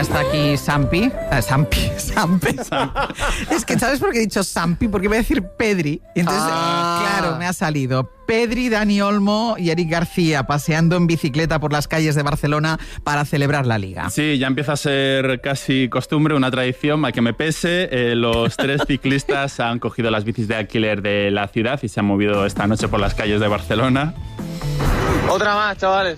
ya está aquí Sampi. Sampi. Es que, ¿sabes por qué he dicho Sampi? Porque voy a decir Pedri. Y entonces, claro, me ha salido Pedri, Dani Olmo y Eric García paseando en bicicleta por las calles de Barcelona para celebrar la Liga. Sí, ya empieza a ser casi costumbre, una tradición, a que me pese. Los 3 ciclistas han cogido las bicis de alquiler de la ciudad y se han movido esta noche por las calles de Barcelona. Otra más, chavales.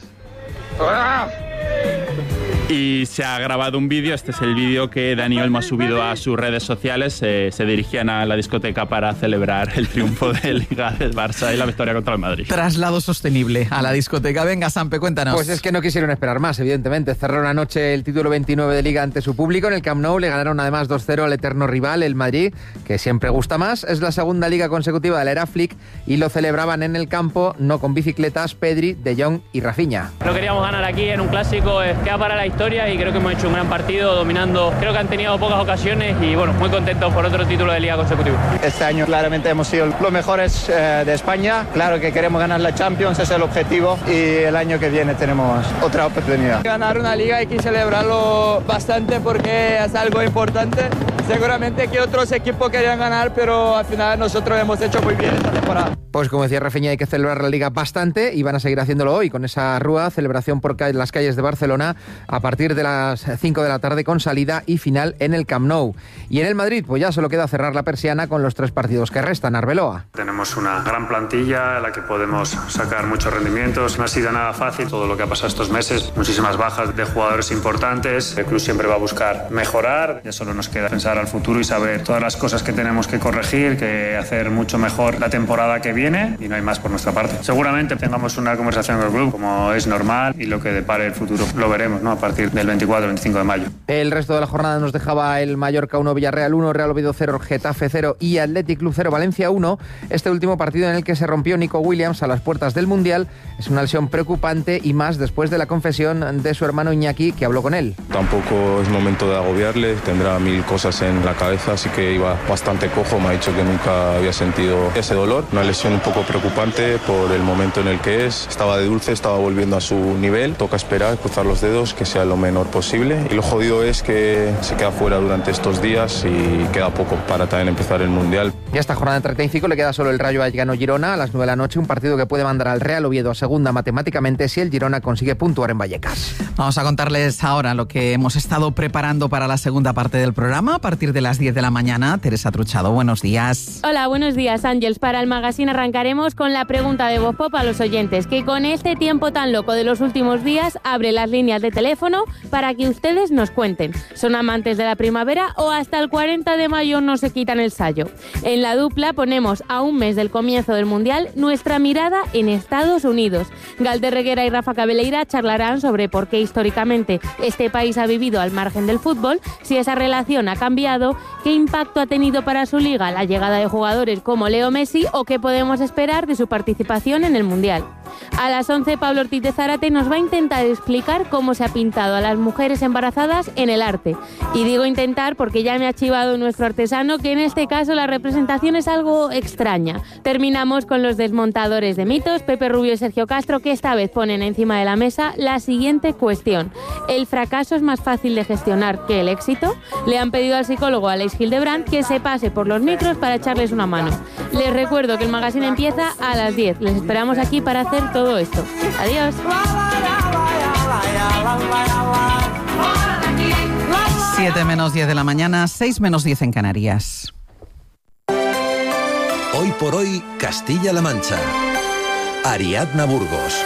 Y se ha grabado un vídeo, este es el vídeo que Dani Olmo ha subido a sus redes sociales. Se dirigían a la discoteca para celebrar el triunfo de Liga del Barça y la victoria contra el Madrid. Traslado sostenible a la discoteca. Venga, Sampe, cuéntanos. Pues es que no quisieron esperar más, evidentemente. Cerraron anoche el título 29 de Liga ante su público. En el Camp Nou le ganaron además 2-0 al eterno rival, el Madrid, que siempre gusta más. Es la segunda Liga consecutiva de la era Flick y lo celebraban en el campo, no con bicicletas, Pedri, De Jong y Rafinha. No queríamos ganar aquí en un clásico, queda para la historia y creo que hemos hecho un gran partido dominando. Creo que han tenido pocas ocasiones y bueno, muy contentos por otro título de Liga consecutivo. Este año claramente hemos sido los mejores de España. Claro que queremos ganar la Champions, ese es el objetivo y el año que viene tenemos otra oportunidad. Ganar una Liga hay que celebrarlo bastante porque es algo importante. Seguramente que otros equipos querían ganar, pero al final nosotros hemos hecho muy bien esta temporada. Pues como decía Rafinha, hay que celebrar la Liga bastante y van a seguir haciéndolo hoy con esa rúa, celebración por las calles de Barcelona a partir de las 5 de la tarde con salida y final en el Camp Nou. Y en el Madrid, pues ya solo queda cerrar la persiana con los 3 partidos que restan. Arbeloa. Tenemos una gran plantilla en la que podemos sacar muchos rendimientos. No ha sido nada fácil todo lo que ha pasado estos meses. Muchísimas bajas de jugadores importantes. El club siempre va a buscar mejorar. Ya solo nos queda pensar al futuro y saber todas las cosas que tenemos que corregir, que hacer mucho mejor la temporada que viene y no hay más por nuestra parte. Seguramente tengamos una conversación con el club como es normal y lo que depare el futuro lo veremos, ¿no? A partir del 24-25 de mayo. El resto de la jornada nos dejaba el Mallorca 1, Villarreal 1, Real Oviedo 0, Getafe 0 y Athletic Club 0, Valencia 1. Este último partido en el que se rompió Nico Williams a las puertas del Mundial es una lesión preocupante y más después de la confesión de su hermano Iñaki, que habló con él. Tampoco es momento de agobiarle, tendrá 1000 cosas en la cabeza, así que iba bastante cojo, me ha dicho que nunca había sentido ese dolor. Una lesión un poco preocupante por el momento en el que es. Estaba de dulce, estaba volviendo a su nivel, toca esperar, cruzar los dedos, que sea lo menor posible. Y lo jodido es que se queda fuera durante estos días y queda poco para también empezar el Mundial. Y a esta jornada de 35 le queda solo el Rayo Vallecano-Girona a las 9 de la noche, un partido que puede mandar al Real Oviedo a segunda matemáticamente si el Girona consigue puntuar en Vallecas. Vamos a contarles ahora lo que hemos estado preparando para la segunda parte del programa a partir de las 10 de la mañana. Teresa Truchado, buenos días. Hola, buenos días, Ángeles. Para el magazine arrancaremos con la pregunta de Voz Pop a los oyentes, que con este tiempo tan loco de los últimos días abre las líneas de teléfono para que ustedes nos cuenten. ¿Son amantes de la primavera o hasta el 40 de mayo no se quitan el sayo? En la dupla ponemos a un mes del comienzo del Mundial nuestra mirada en Estados Unidos. Galder Reguera y Rafa Cabeleira charlarán sobre por qué históricamente este país ha vivido al margen del fútbol, si esa relación ha cambiado, qué impacto ha tenido para su liga la llegada de jugadores como Leo Messi o qué podemos esperar de su participación en el Mundial. A las 11, Pablo Ortiz de Zárate nos va a intentar explicar cómo se ha pintado a las mujeres embarazadas en el arte. Y digo intentar porque ya me ha chivado nuestro artesano que en este caso la representación es algo extraña. Terminamos con los desmontadores de mitos, Pepe Rubio y Sergio Castro, que esta vez ponen encima de la mesa la siguiente cuestión. ¿El fracaso es más fácil de gestionar que el éxito? Le han pedido al psicólogo Aleix Hildebrand que se pase por los micros para echarles una mano. Les recuerdo que el magazine empieza a las 10. Les esperamos aquí para hacer todo esto. Adiós. 7 menos 10 de la mañana, 6 menos 10 en Canarias. Hoy por hoy, Castilla-La Mancha. Ariadna Burgos.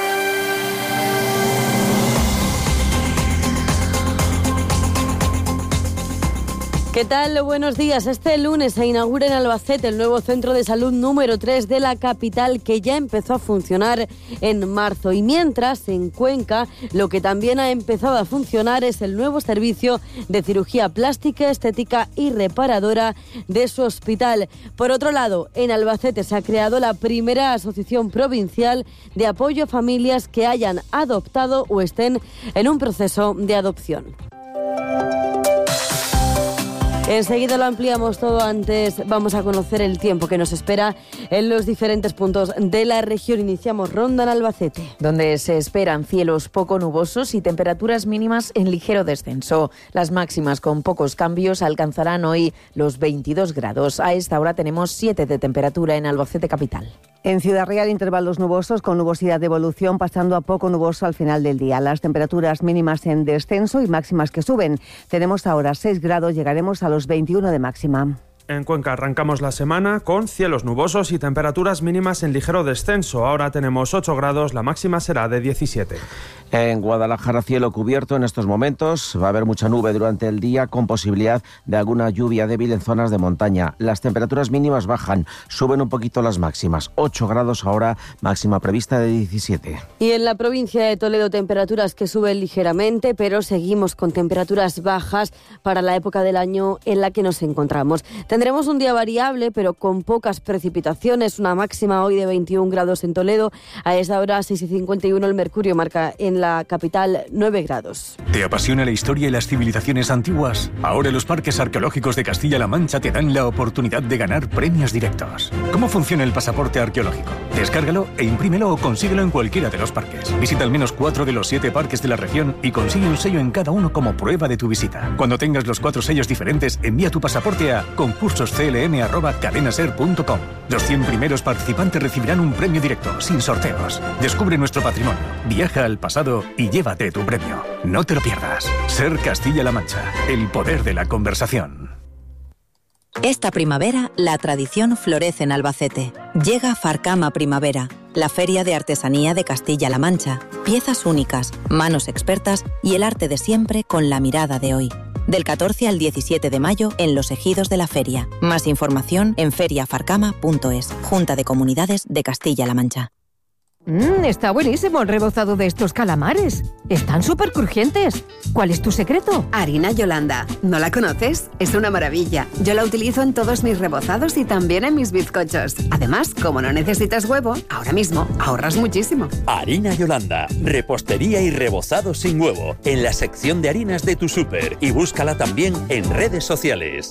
¿Qué tal? Buenos días. Este lunes se inaugura en Albacete el nuevo centro de salud número 3 de la capital, que ya empezó a funcionar en marzo. Y mientras, en Cuenca, lo que también ha empezado a funcionar es el nuevo servicio de cirugía plástica, estética y reparadora de su hospital. Por otro lado, en Albacete se ha creado la primera asociación provincial de apoyo a familias que hayan adoptado o estén en un proceso de adopción. Enseguida lo ampliamos todo. Antes vamos a conocer el tiempo que nos espera en los diferentes puntos de la región. Iniciamos ronda en Albacete, donde se esperan cielos poco nubosos y temperaturas mínimas en ligero descenso. Las máximas con pocos cambios alcanzarán hoy los 22 grados. A esta hora tenemos 7 de temperatura en Albacete capital. En Ciudad Real, intervalos nubosos con nubosidad de evolución, pasando a poco nuboso al final del día. Las temperaturas mínimas en descenso y máximas que suben. Tenemos ahora 6 grados, llegaremos a los 21 de máxima. En Cuenca arrancamos la semana con cielos nubosos y temperaturas mínimas en ligero descenso. Ahora tenemos 8 grados, la máxima será de 17. En Guadalajara, cielo cubierto en estos momentos. Va a haber mucha nube durante el día con posibilidad de alguna lluvia débil en zonas de montaña. Las temperaturas mínimas bajan, suben un poquito las máximas. 8 grados ahora, máxima prevista de 17. Y en la provincia de Toledo, temperaturas que suben ligeramente, pero seguimos con temperaturas bajas para la época del año en la que nos encontramos. Tendremos un día variable, pero con pocas precipitaciones. Una máxima hoy de 21 grados en Toledo. A esa hora, 6:51, el mercurio marca en la capital 9 grados. ¿Te apasiona la historia y las civilizaciones antiguas? Ahora los parques arqueológicos de Castilla-La Mancha te dan la oportunidad de ganar premios directos. ¿Cómo funciona el pasaporte arqueológico? Descárgalo e imprímelo o consíguelo en cualquiera de los parques. Visita al menos 4 de los 7 parques de la región y consigue un sello en cada uno como prueba de tu visita. Cuando tengas los 4 sellos diferentes, envía tu pasaporte a concursosclm@cadenaser.com. Los 100 primeros participantes recibirán un premio directo, sin sorteos. Descubre nuestro patrimonio, viaja al pasado y llévate tu premio. No te lo pierdas. Ser Castilla-La Mancha, el poder de la conversación. Esta primavera, la tradición florece en Albacete. Llega Farcama Primavera, la feria de artesanía de Castilla-La Mancha. Piezas únicas, manos expertas y el arte de siempre con la mirada de hoy. Del 14 al 17 de mayo en los ejidos de la feria. Más información en feriafarcama.es. Junta de Comunidades de Castilla-La Mancha. Está buenísimo el rebozado de estos calamares. Están súper crujientes. ¿Cuál es tu secreto? Harina Yolanda. ¿No la conoces? Es una maravilla. Yo la utilizo en todos mis rebozados y también en mis bizcochos. Además, como no necesitas huevo, ahora mismo ahorras muchísimo. Harina Yolanda. Repostería y rebozado sin huevo. En la sección de harinas de tu súper. Y búscala también en redes sociales.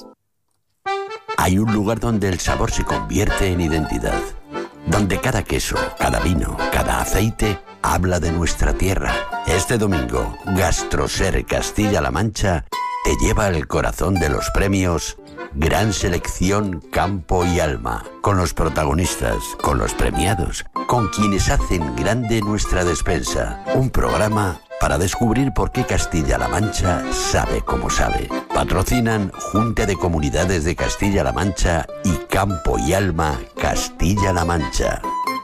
Hay un lugar donde el sabor se convierte en identidad. Donde cada queso, cada vino, cada aceite habla de nuestra tierra. Este domingo, Gastroser Castilla-La Mancha te lleva al corazón de los premios Gran Selección Campo y Alma, con los protagonistas, con los premiados, con quienes hacen grande nuestra despensa. Un programa para descubrir por qué Castilla-La Mancha sabe como sabe. Patrocinan Junta de Comunidades de Castilla-La Mancha y Campo y Alma Castilla-La Mancha.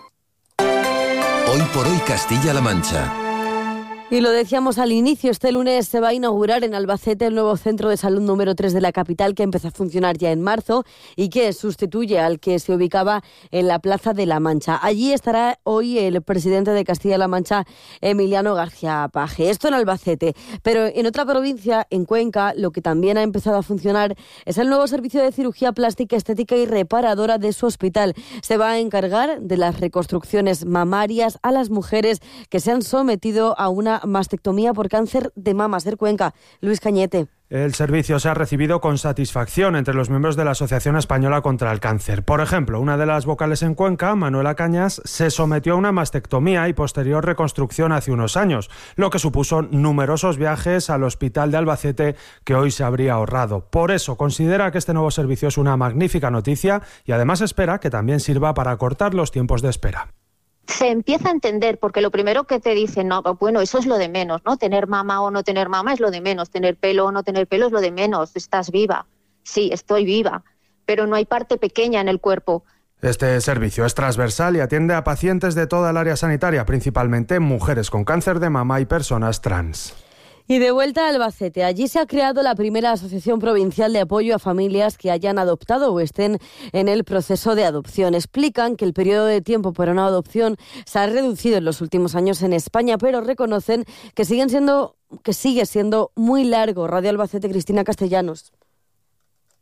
Hoy por hoy Castilla-La Mancha. Y lo decíamos al inicio, este lunes se va a inaugurar en Albacete el nuevo centro de salud número 3 de la capital, que empezó a funcionar ya en marzo y que sustituye al que se ubicaba en la Plaza de la Mancha. Allí estará hoy el presidente de Castilla-La Mancha, Emiliano García Paje. Esto en Albacete, pero en otra provincia, en Cuenca, lo que también ha empezado a funcionar es el nuevo servicio de cirugía plástica, estética y reparadora de su hospital. Se va a encargar de las reconstrucciones mamarias a las mujeres que se han sometido a una mastectomía por cáncer de mama. Ser Cuenca, Luis Cañete. El servicio se ha recibido con satisfacción entre los miembros de la Asociación Española contra el Cáncer. Por ejemplo, una de las vocales en Cuenca, Manuela Cañas, se sometió a una mastectomía y posterior reconstrucción hace unos años, lo que supuso numerosos viajes al hospital de Albacete que hoy se habría ahorrado. Por eso considera que este nuevo servicio es una magnífica noticia y además espera que también sirva para acortar los tiempos de espera. Se empieza a entender, porque lo primero que te dicen, no, bueno, eso es lo de menos, ¿no? Tener mama o no tener mama es lo de menos, tener pelo o no tener pelo es lo de menos, estás viva. Sí, estoy viva, pero no hay parte pequeña en el cuerpo. Este servicio es transversal y atiende a pacientes de toda el área sanitaria, principalmente mujeres con cáncer de mama y personas trans. Y de vuelta a Albacete, allí se ha creado la primera asociación provincial de apoyo a familias que hayan adoptado o estén en el proceso de adopción. Explican que el periodo de tiempo para una adopción se ha reducido en los últimos años en España, pero reconocen que sigue siendo muy largo. Radio Albacete, Cristina Castellanos.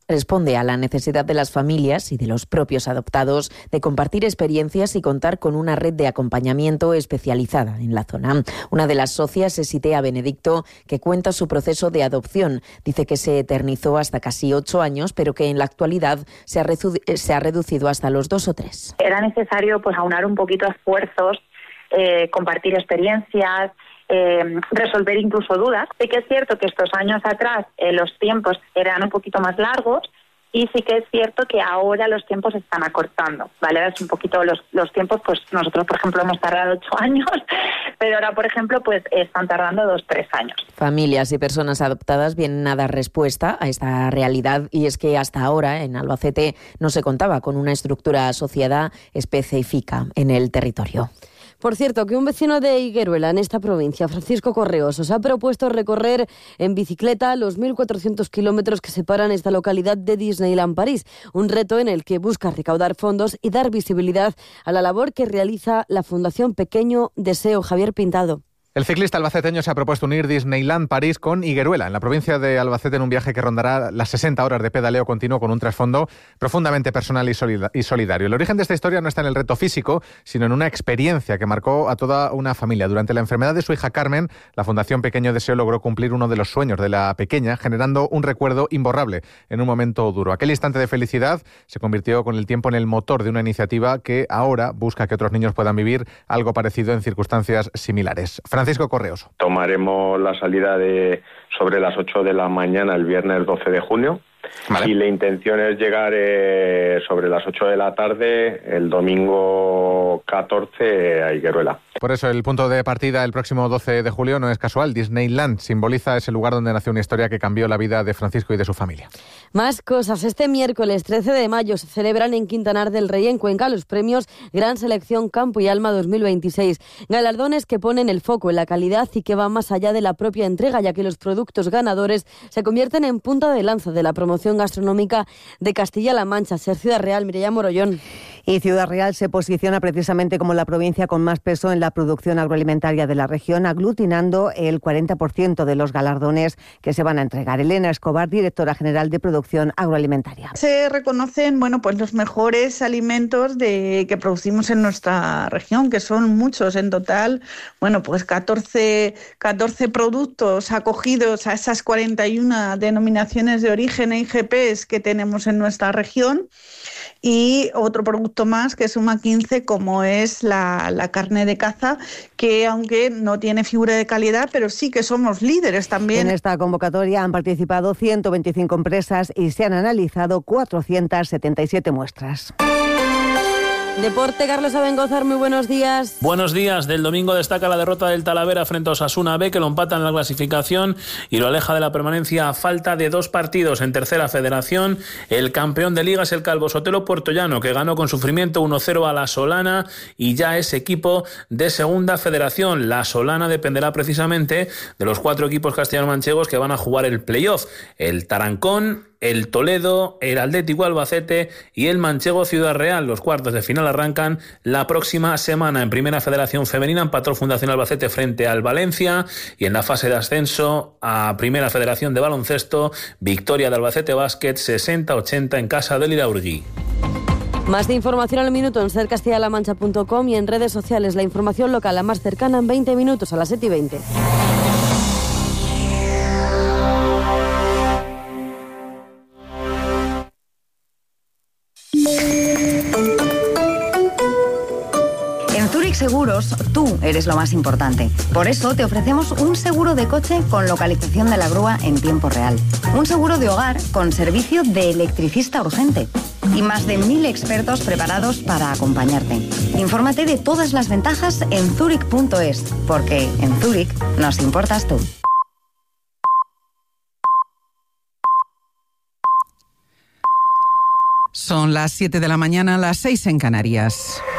responde a la necesidad de las familias y de los propios adoptados de compartir experiencias y contar con una red de acompañamiento especializada en la zona. Una de las socias es Itea Benedicto, que cuenta su proceso de adopción. Dice que se eternizó hasta casi 8 años, pero que en la actualidad se ha reducido hasta los 2 o 3. Era necesario aunar un poquito esfuerzos, compartir experiencias, resolver incluso dudas. Sí que es cierto que estos años atrás los tiempos eran un poquito más largos y sí que es cierto que ahora los tiempos se están acortando, ¿vale? Es un poquito los tiempos, pues nosotros, por ejemplo, hemos tardado 8 años, pero ahora, por ejemplo, pues están tardando 2-3 años. Familias y personas adoptadas vienen a dar respuesta a esta realidad, y es que hasta ahora en Albacete no se contaba con una estructura asociada específica en el territorio. Por cierto, que un vecino de Higueruela, en esta provincia, Francisco Correos, os ha propuesto recorrer en bicicleta los 1.400 kilómetros que separan esta localidad de Disneyland París, un reto en el que busca recaudar fondos y dar visibilidad a la labor que realiza la Fundación Pequeño Deseo. Javier Pintado. El ciclista albaceteño se ha propuesto unir Disneyland París con Higueruela, en la provincia de Albacete, en un viaje que rondará las 60 horas de pedaleo continuo con un trasfondo profundamente personal y solidario. El origen de esta historia no está en el reto físico, sino en una experiencia que marcó a toda una familia. Durante la enfermedad de su hija Carmen, la Fundación Pequeño Deseo logró cumplir uno de los sueños de la pequeña, generando un recuerdo imborrable en un momento duro. Aquel instante de felicidad se convirtió con el tiempo en el motor de una iniciativa que ahora busca que otros niños puedan vivir algo parecido en circunstancias similares. Francisco Correos. Tomaremos la salida sobre las 8 de la mañana el viernes 12 de junio. Vale. Y la intención es llegar sobre las 8 de la tarde el domingo 14 a Higueruela. Por eso el punto de partida el próximo 12 de julio no es casual. Disneyland simboliza ese lugar donde nació una historia que cambió la vida de Francisco y de su familia. Más cosas. Este miércoles 13 de mayo se celebran en Quintanar del Rey, en Cuenca, los premios Gran Selección Campo y Alma 2026. Galardones que ponen el foco en la calidad y que van más allá de la propia entrega, ya que los productos ganadores se convierten en punta de lanza de la promoción gastronómica de Castilla-La Mancha. Ser Ciudad Real, Mireia Morollón. Y Ciudad Real se posiciona precisamente como la provincia con más peso en la producción agroalimentaria de la región, aglutinando el 40% de los galardones que se van a entregar. Elena Escobar, directora general de Producción Agroalimentaria. Se reconocen, pues los mejores alimentos que producimos en nuestra región, que son muchos en total. 14 productos acogidos a esas 41 denominaciones de origen e IGPs que tenemos en nuestra región. Y otro producto más que suma 15, como es la carne de caza, que aunque no tiene figura de calidad, pero sí que somos líderes también. En esta convocatoria han participado 125 empresas y se han analizado 477 muestras. Deporte, Carlos Abengozar, muy buenos días. Buenos días. Del domingo destaca la derrota del Talavera frente a Osasuna B, que lo empata en la clasificación y lo aleja de la permanencia a falta de 2 partidos en tercera federación. El campeón de liga es el Calvo Sotelo Puertollano, que ganó con sufrimiento 1-0 a la Solana y ya es equipo de segunda federación. La Solana dependerá precisamente de los 4 equipos castellano-manchegos que van a jugar el playoff: el Tarancón, el Toledo, el Atlético Albacete y el Manchego Ciudad Real. Los cuartos de final arrancan la próxima semana. En Primera Federación Femenina empató Fundación Albacete frente al Valencia, y en la fase de ascenso a Primera Federación de Baloncesto, victoria de Albacete Básquet 60-80 en casa del Iraurgui. Más de información al minuto en sercastillalamancha.com y en redes sociales. La información local la más cercana en 20 minutos a las 7:20. Seguros, tú eres lo más importante. Por eso te ofrecemos un seguro de coche con localización de la grúa en tiempo real. Un seguro de hogar con servicio de electricista urgente. Y más de 1000 expertos preparados para acompañarte. Infórmate de todas las ventajas en zurich.es, porque en Zurich nos importas tú. Son las 7 de la mañana, las 6 en Canarias.